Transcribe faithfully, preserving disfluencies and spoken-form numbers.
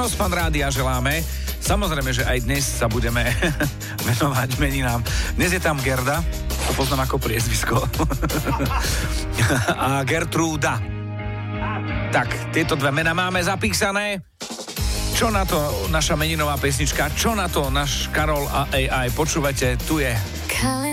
Ráno z Fan Rádia želáme. Samozrejme, že aj dnes sa budeme venovať meninám. Dnes je tam Gerda, to poznám ako priezvisko. A Gertrúda. Tak, tieto dve mená máme zapísané. Čo na to naša meninová pesnička? Čo na to náš Karol a á í? Počúvate, tu je